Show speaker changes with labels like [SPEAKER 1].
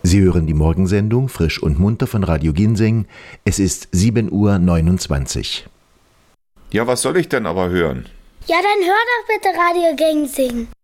[SPEAKER 1] Sie hören die Morgensendung Frisch und Munter von Radio Ginseng. Es ist 7:29 Uhr.
[SPEAKER 2] Ja, was soll ich denn aber hören?
[SPEAKER 3] Ja, dann hör doch bitte Radio Ginseng.